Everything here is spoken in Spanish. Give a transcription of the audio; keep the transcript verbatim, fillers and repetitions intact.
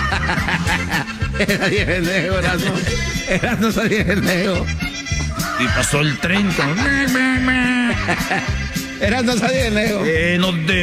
Era diez pendejos, Erasmo. Erasmo salía pendejo. Y pasó el tren con... Erasmo salía pendejo. Eh, no te...